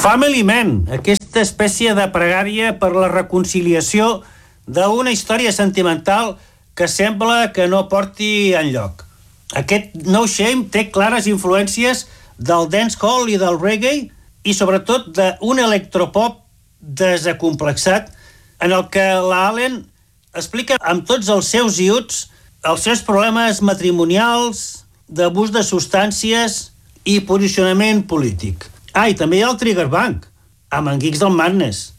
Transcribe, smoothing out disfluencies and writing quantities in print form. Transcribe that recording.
Family Man, aquesta espècie de pregària per la reconciliació d'una història sentimental que sembla que no porti enlloc. Aquest No Shame té clares influències del dancehall i del reggae i sobretot d'un electropop desacomplexat en el que la Allen explica amb tots els seus iuts els seus problemes matrimonials, d'abús de substàncies i posicionament polític. I també hi ha el Trigger Bank, amb en Geeks del Madness.